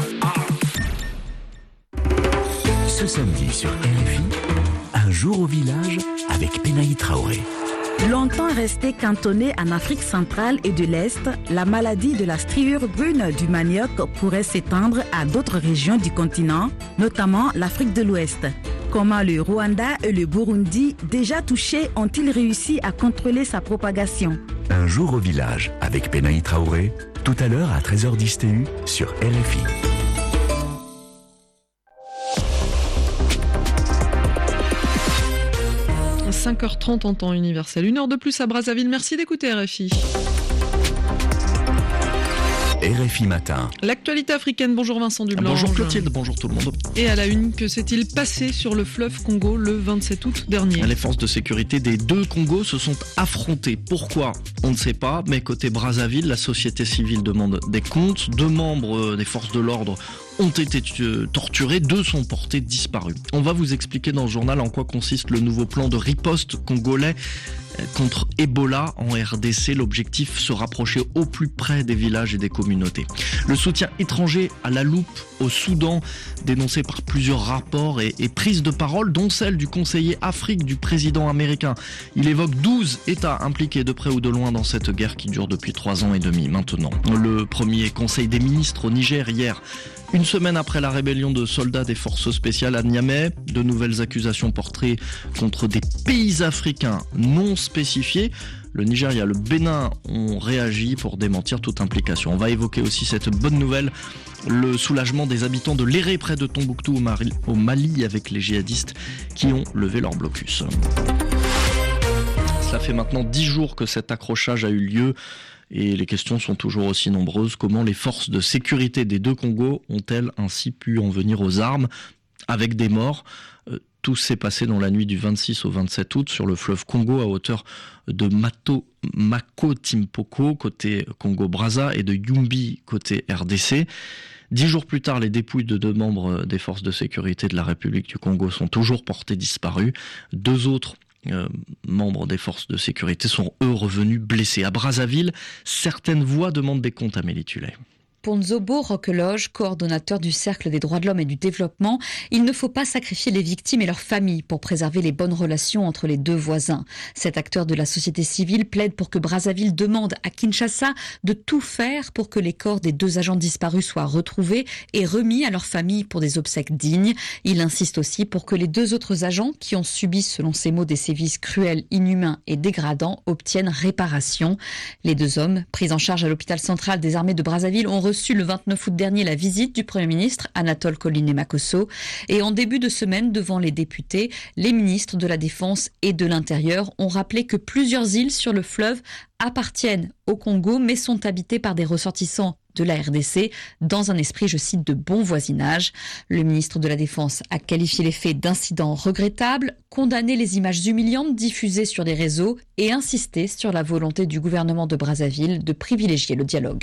Ce samedi sur R F I, un jour au village avec Penaï Traoré. Longtemps restée cantonnée en Afrique centrale et de l'Est, la maladie de la striure brune du manioc pourrait s'étendre à d'autres régions du continent, notamment l'Afrique de l'Ouest. Comment le Rwanda et le Burundi, déjà touchés, ont-ils réussi à contrôler sa propagation? Un jour au village avec Penaï Traoré, tout à l'heure à treize heures dix T U sur R F I. cinq heures trente en temps universel, une heure de plus à Brazzaville. Merci d'écouter R F I. R F I Matin. L'actualité africaine, bonjour Vincent Dublanc. Bonjour Clotilde, bonjour tout le monde. Et à la une, que s'est-il passé sur le fleuve Congo le vingt-sept août dernier? Les forces de sécurité des deux Congos se sont affrontées. Pourquoi? On ne sait pas, mais côté Brazzaville, la société civile demande des comptes. Deux membres des forces de l'ordre ont été torturés, deux sont portés disparus. On va vous expliquer dans le journal en quoi consiste le nouveau plan de riposte congolais contre Ebola en R D C. L'objectif, se rapprocher au plus près des villages et des communautés. Le soutien étranger à la loupe au Soudan, dénoncé par plusieurs rapports et, et prises de parole, dont celle du conseiller Afrique du président américain. Il évoque douze États impliqués de près ou de loin dans cette guerre qui dure depuis trois ans et demi maintenant. Le premier conseil des ministres au Niger hier, une semaine après la rébellion de soldats des forces spéciales à Niamey, de nouvelles accusations portées contre des pays africains non spécifiés. Le Nigeria, le Bénin ont réagi pour démentir toute implication. On va évoquer aussi cette bonne nouvelle, le soulagement des habitants de Léré près de Tombouctou au Mali, au Mali avec les djihadistes qui ont levé leur blocus. Cela fait maintenant dix jours que cet accrochage a eu lieu. Et les questions sont toujours aussi nombreuses. Comment les forces de sécurité des deux Congos ont-elles ainsi pu en venir aux armes avec des morts? Tout s'est passé dans la nuit du vingt-six au vingt-sept août sur le fleuve Congo à hauteur de Mato, Mako-Timpoko côté Congo-Brazza et de Yumbi côté R D C. Dix jours plus tard, les dépouilles de deux membres des forces de sécurité de la République du Congo sont toujours portées disparues. Deux autres Euh, membres des forces de sécurité sont eux revenus blessés. À Brazzaville, certaines voix demandent des comptes à Amélie Tullet. Pour Nzobo Roqueloge, coordonnateur du Cercle des droits de l'homme et du développement, il ne faut pas sacrifier les victimes et leurs familles pour préserver les bonnes relations entre les deux voisins. Cet acteur de la société civile plaide pour que Brazzaville demande à Kinshasa de tout faire pour que les corps des deux agents disparus soient retrouvés et remis à leurs familles pour des obsèques dignes. Il insiste aussi pour que les deux autres agents qui ont subi, selon ses mots, des sévices cruels, inhumains et dégradants obtiennent réparation. Les deux hommes, pris en charge à l'hôpital central des armées de Brazzaville, ont reçu le vingt-neuf août dernier la visite du Premier ministre Anatole Koliné-Makosso et en début de semaine devant les députés, les ministres de la Défense et de l'Intérieur ont rappelé que plusieurs îles sur le fleuve appartiennent au Congo mais sont habitées par des ressortissants de la R D C dans un esprit, je cite, de bon voisinage. Le ministre de la Défense a qualifié les faits d'incidents regrettables, condamné les images humiliantes diffusées sur les réseaux et insisté sur la volonté du gouvernement de Brazzaville de privilégier le dialogue.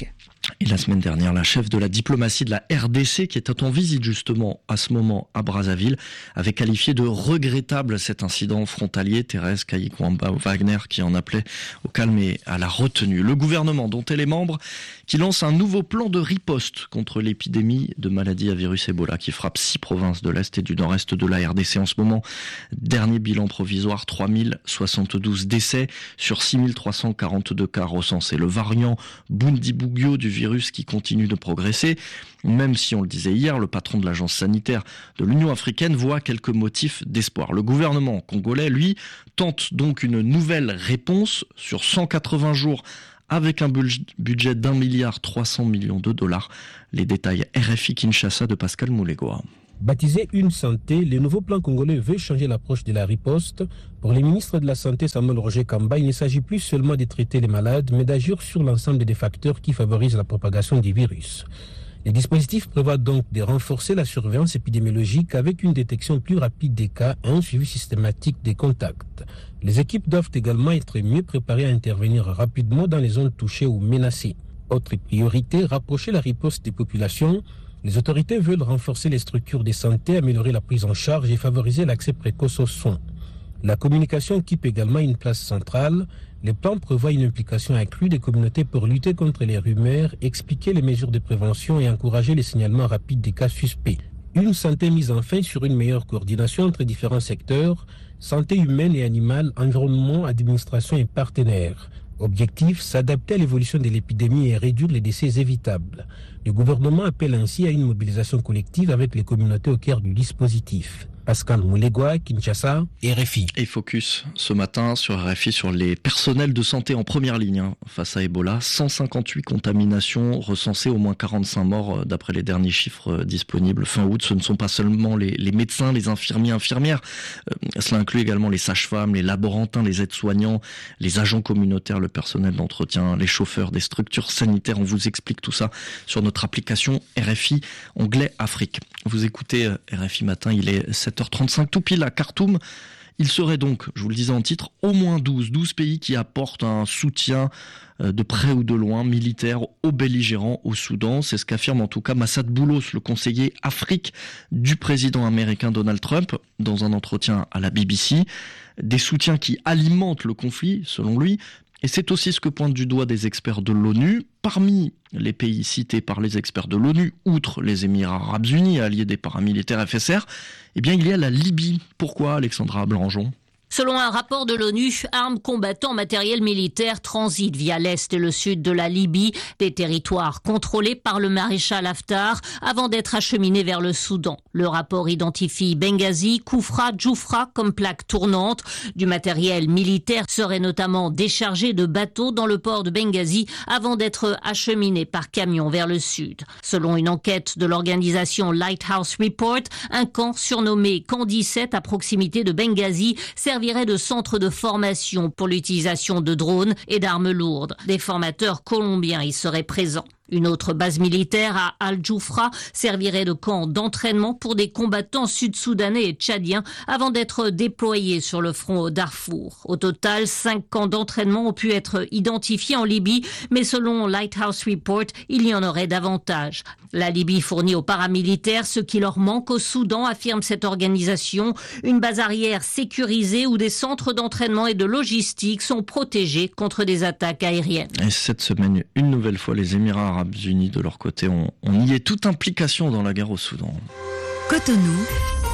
Et la semaine dernière, la chef de la diplomatie de la R D C, qui était en visite justement à ce moment à Brazzaville, avait qualifié de regrettable cet incident frontalier. Thérèse Kayikwamba-Wagner qui en appelait au calme et à la retenue. Le gouvernement dont elle est membre, qui lance un nouveau plan de riposte contre l'épidémie de maladie à virus Ebola qui frappe six provinces de l'Est et du Nord-Est de la R D C en ce moment. Dernier bilan provisoire, trois mille soixante-douze décès sur six mille trois cent quarante-deux cas recensés. Le variant Bundibugyo du virus qui continue de progresser, même si on le disait hier, le patron de l'agence sanitaire de l'Union africaine voit quelques motifs d'espoir. Le gouvernement congolais, lui, tente donc une nouvelle réponse sur cent quatre-vingts jours avec un budget d'un milliard trois cents millions de dollars. Les détails R F I Kinshasa de Pascal Moulegoa. Baptisé Une Santé, le nouveau plan congolais veut changer l'approche de la riposte. Pour les ministres de la Santé Samuel Roger Kamba, il ne s'agit plus seulement de traiter les malades, mais d'agir sur l'ensemble des facteurs qui favorisent la propagation du virus. Les dispositifs prévoient donc de renforcer la surveillance épidémiologique avec une détection plus rapide des cas et un suivi systématique des contacts. Les équipes doivent également être mieux préparées à intervenir rapidement dans les zones touchées ou menacées. Autre priorité, rapprocher la riposte des populations. Les autorités veulent renforcer les structures de santé, améliorer la prise en charge et favoriser l'accès précoce aux soins. La communication occupe également une place centrale. Les plans prévoient une implication accrue des communautés pour lutter contre les rumeurs, expliquer les mesures de prévention et encourager les signalements rapides des cas suspects. Une santé mise enfin sur une meilleure coordination entre différents secteurs, santé humaine et animale, environnement, administration et partenaires. Objectif, s'adapter à l'évolution de l'épidémie et réduire les décès évitables. Le gouvernement appelle ainsi à une mobilisation collective avec les communautés au cœur du dispositif. Pascal Moulegoa, Kinshasa, R F I. Et focus ce matin sur R F I sur les personnels de santé en première ligne hein, face à Ebola. cent cinquante-huit contaminations recensées, au moins quarante-cinq morts d'après les derniers chiffres disponibles fin août. Ce ne sont pas seulement les, les médecins, les infirmiers, infirmières. Euh, cela inclut également les sages-femmes, les laborantins, les aides-soignants, les agents communautaires, le personnel d'entretien, les chauffeurs des structures sanitaires. On vous explique tout ça sur notre application R F I, onglet Afrique. Vous écoutez R F I Matin, il est sept heures trente-cinq tout pile à Khartoum. Il serait donc, je vous le disais en titre, au moins douze, douze pays qui apportent un soutien de près ou de loin militaire aux belligérants au Soudan. C'est ce qu'affirme en tout cas Massad Boulos, le conseiller Afrique du président américain Donald Trump, dans un entretien à la B B C. Des soutiens qui alimentent le conflit, selon lui. Et c'est aussi ce que pointent du doigt des experts de l'ONU. Parmi les pays cités par les experts de l'ONU, outre les Émirats Arabes Unis, alliés des paramilitaires F S R, eh bien il y a la Libye. Pourquoi, Alexandra Blanjon ? Selon un rapport de l'ONU, armes, combattants, matériel militaire transitent via l'est et le sud de la Libye, des territoires contrôlés par le maréchal Haftar, avant d'être acheminés vers le Soudan. Le rapport identifie Benghazi, Koufra, Djoufra comme plaque tournante. Du matériel militaire serait notamment déchargé de bateaux dans le port de Benghazi avant d'être acheminé par camion vers le sud. Selon une enquête de l'organisation Lighthouse Report, un camp surnommé Camp dix-sept à proximité de Benghazi servirait de centre de formation pour l'utilisation de drones et d'armes lourdes. Des formateurs colombiens y seraient présents. Une autre base militaire à Al-Djoufra servirait de camp d'entraînement pour des combattants sud-soudanais et tchadiens avant d'être déployés sur le front au Darfour. Au total, cinq camps d'entraînement ont pu être identifiés en Libye, mais selon Lighthouse Report, il y en aurait davantage. La Libye fournit aux paramilitaires ce qui leur manque au Soudan, affirme cette organisation. Une base arrière sécurisée où des centres d'entraînement et de logistique sont protégés contre des attaques aériennes. Et cette semaine, une nouvelle fois, les Émirats Arabes Unis, de leur côté, on, on y est toute implication dans la guerre au Soudan. Cotonou,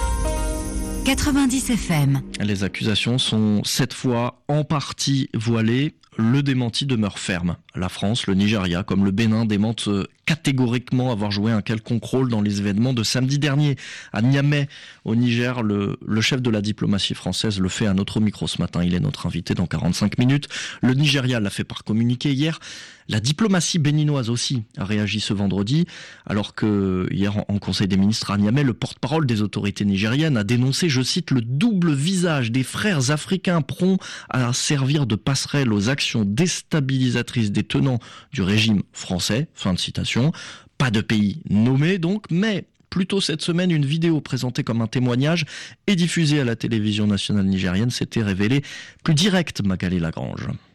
quatre-vingt-dix F M. Les accusations sont cette fois en partie voilées. Le démenti demeure ferme. La France, le Nigeria, comme le Bénin, démentent catégoriquement avoir joué un quelconque rôle dans les événements de samedi dernier. À Niamey, au Niger, le, le chef de la diplomatie française le fait à notre micro ce matin. Il est notre invité dans quarante-cinq minutes. Le Nigeria l'a fait par communiqué hier. La diplomatie béninoise aussi a réagi ce vendredi, alors que hier en Conseil des ministres à Niamey, le porte-parole des autorités nigériennes a dénoncé, je cite, le double visage des frères africains prompts à servir de passerelle aux actions déstabilisatrices des tenants du régime français. Fin de citation. Pas de pays nommé donc, mais plutôt cette semaine, une vidéo présentée comme un témoignage et diffusée à la télévision nationale nigérienne s'était révélée plus directe, Magali Lagrange.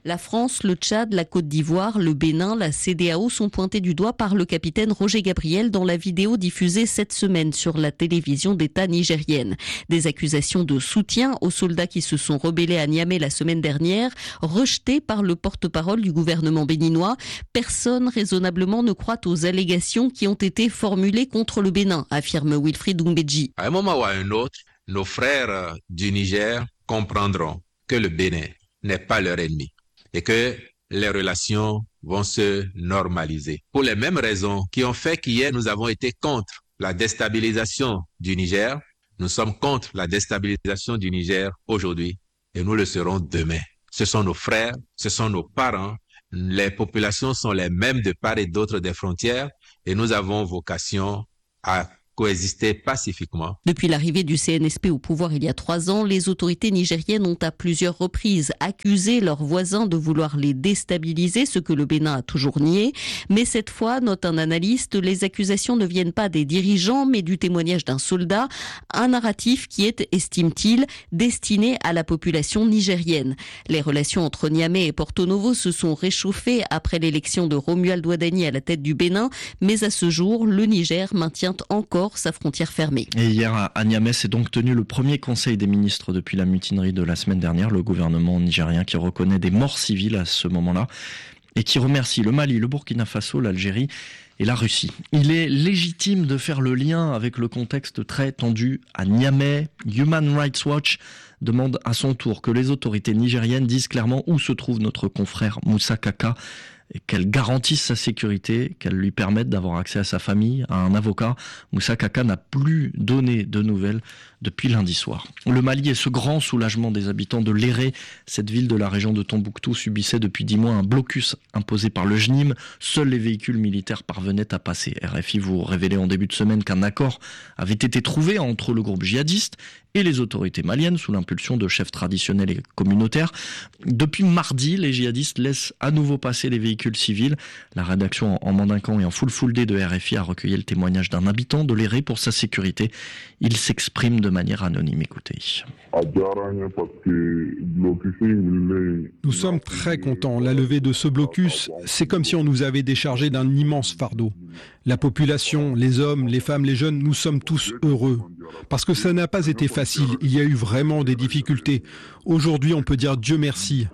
La France, le Tchad, la Côte d'Ivoire, le Bénin, la C E D E A O sont pointés du doigt par le capitaine Roger Gabriel dans la vidéo diffusée cette semaine sur la télévision d'État nigérienne. Des accusations de soutien aux soldats qui se sont rebellés à Niamey la semaine dernière, rejetées par le porte-parole du gouvernement béninois. Personne raisonnablement ne croit aux allégations qui ont été formulées contre le Bénin, affirme Wilfried Doumbedji. À un moment ou à un autre, nos frères du Niger comprendront que le Bénin n'est pas leur ennemi et que les relations vont se normaliser. Pour les mêmes raisons qui ont fait qu'hier nous avons été contre la déstabilisation du Niger, nous sommes contre la déstabilisation du Niger aujourd'hui et nous le serons demain. Ce sont nos frères, ce sont nos parents, les populations sont les mêmes de part et d'autre des frontières et nous avons vocation à coexister pacifiquement. Depuis l'arrivée du C N S P au pouvoir il y a trois ans, les autorités nigériennes ont à plusieurs reprises accusé leurs voisins de vouloir les déstabiliser, ce que le Bénin a toujours nié. Mais cette fois, note un analyste, les accusations ne viennent pas des dirigeants, mais du témoignage d'un soldat, un narratif qui est, estime-t-il, destiné à la population nigérienne. Les relations entre Niamey et Porto Novo se sont réchauffées après l'élection de Romuald Ouadani à la tête du Bénin, mais à ce jour, le Niger maintient encore sa frontière fermée. Et hier à Niamey s'est donc tenu le premier conseil des ministres depuis la mutinerie de la semaine dernière. Le gouvernement nigérien qui reconnaît des morts civiles à ce moment-là et qui remercie le Mali, le Burkina Faso, l'Algérie et la Russie. Il est légitime de faire le lien avec le contexte très tendu à Niamey. Human Rights Watch demande à son tour que les autorités nigériennes disent clairement où se trouve notre confrère Moussa Kaka, et qu'elle garantisse sa sécurité, qu'elle lui permette d'avoir accès à sa famille, à un avocat. Moussa Kaka n'a plus donné de nouvelles depuis lundi soir. Le Mali est ce grand soulagement des habitants de Léré. Cette ville de la région de Tombouctou subissait depuis dix mois un blocus imposé par le J N I M. Seuls les véhicules militaires parvenaient à passer. R F I vous révélait en début de semaine qu'un accord avait été trouvé entre le groupe djihadiste et les autorités maliennes sous l'impulsion de chefs traditionnels et communautaires. Depuis mardi, les djihadistes laissent à nouveau passer les véhicules civils. La rédaction en mandincan et en full full day de R F I a recueilli le témoignage d'un habitant de Léré pour sa sécurité. Il s'exprime de manière anonyme. Écoutez. Nous sommes très contents. La levée de ce blocus, c'est comme si on nous avait déchargé d'un immense fardeau. La population, les hommes, les femmes, les jeunes, nous sommes tous heureux. Parce que ça n'a pas été facile. Il y a eu vraiment des difficultés. Aujourd'hui, on peut dire Dieu merci.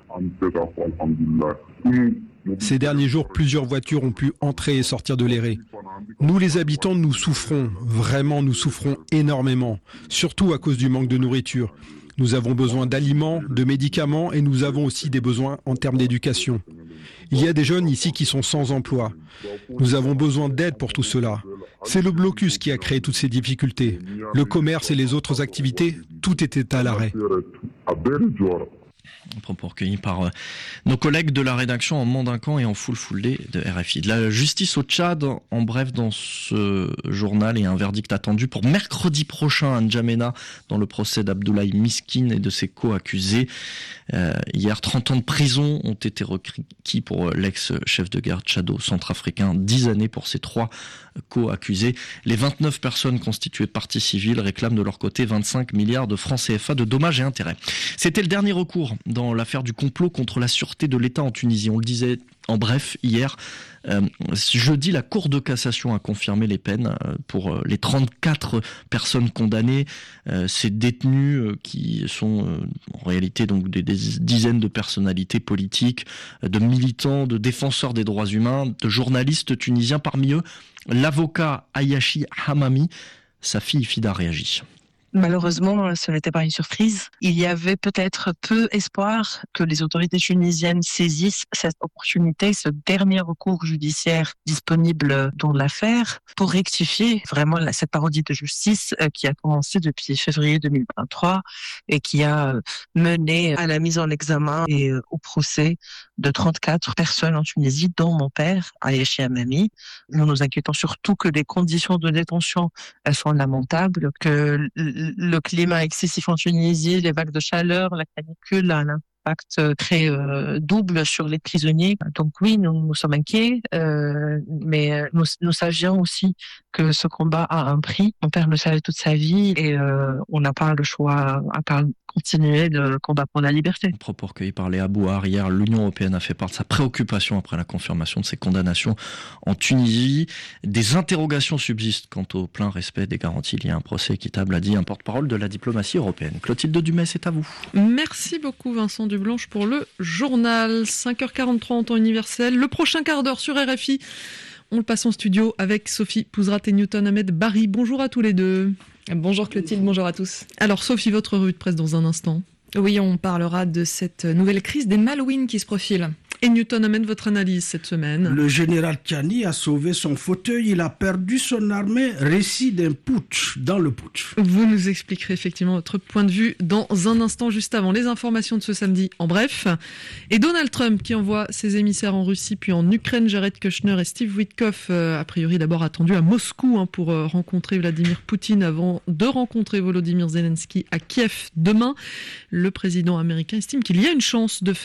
Ces derniers jours, plusieurs voitures ont pu entrer et sortir de Léré. Nous, les habitants, nous souffrons. Vraiment, nous souffrons énormément. Surtout à cause du manque de nourriture. Nous avons besoin d'aliments, de médicaments et nous avons aussi des besoins en termes d'éducation. Il y a des jeunes ici qui sont sans emploi. Nous avons besoin d'aide pour tout cela. C'est le blocus qui a créé toutes ces difficultés. Le commerce et les autres activités, tout était à l'arrêt. Propos recueillis par euh, nos collègues de la rédaction en mandincan et en full full day de R F I. De la justice au Tchad, en bref, dans ce journal, et un verdict attendu pour mercredi prochain à N'Djamena dans le procès d'Abdoulaye Miskine et de ses co-accusés. Euh, hier, trente ans de prison ont été requis pour l'ex-chef de guerre tchado-centrafricain, dix années pour ces trois co-accusés. Les vingt-neuf personnes constituées partie civile réclament de leur côté vingt-cinq milliards de francs C F A de dommages et intérêts. C'était le dernier recours dans l'affaire du complot contre la sûreté de l'État en Tunisie. On le disait en bref hier. Euh, jeudi, la Cour de cassation a confirmé les peines euh, pour euh, les trente-quatre personnes condamnées. Euh, ces détenus euh, qui sont euh, en réalité donc des, des dizaines de personnalités politiques, euh, de militants, de défenseurs des droits humains, de journalistes tunisiens. Parmi eux, l'avocat Ayashi Hamami. Sa fille Fida réagit. Malheureusement, ce n'était pas une surprise. Il y avait peut-être peu espoir que les autorités tunisiennes saisissent cette opportunité, ce dernier recours judiciaire disponible dans l'affaire, pour rectifier vraiment cette parodie de justice qui a commencé depuis février deux mille vingt-trois et qui a mené à la mise en examen et au procès de trente-quatre personnes en Tunisie, dont mon père, Ayashi Hamami. Nous nous inquiétons surtout que les conditions de détention elles sont lamentables, que le climat excessif en Tunisie, les vagues de chaleur, la canicule, a un impact très euh, double sur les prisonniers. Donc oui, nous, nous sommes inquiets, euh, mais nous, nous savions aussi que ce combat a un prix. Mon père le savait toute sa vie et euh, on n'a pas le choix à part continuer de combattre pour la liberté. Propos recueillis par Léa Bouhar hier, l'Union européenne a fait part de sa préoccupation après la confirmation de ces condamnations en Tunisie. Des interrogations subsistent quant au plein respect des garanties liées à un procès équitable, a dit un porte-parole de la diplomatie européenne. Clotilde Dumais, c'est à vous. Merci beaucoup Vincent Dublanche pour le journal. cinq heures quarante-trois en temps universel. Le prochain quart d'heure sur R F I. On le passe en studio avec Sophie Pouzrat et Newton Ahmed Barry. Bonjour à tous les deux. Bonjour Clotilde, bonjour à tous. Alors Sophie, votre revue de presse dans un instant. Oui, on parlera de cette nouvelle crise des Malouines qui se profile. Et Newton amène votre analyse cette semaine. Le général Tchiani a sauvé son fauteuil, il a perdu son armée, récit d'un putsch dans le putsch. Vous nous expliquerez effectivement votre point de vue dans un instant, juste avant les informations de ce samedi. En bref, et Donald Trump qui envoie ses émissaires en Russie puis en Ukraine, Jared Kushner et Steve Witkoff, euh, a priori d'abord attendus à Moscou hein, pour euh, rencontrer Vladimir Poutine avant de rencontrer Volodymyr Zelensky à Kiev demain. Le président américain estime qu'il y a une chance de faire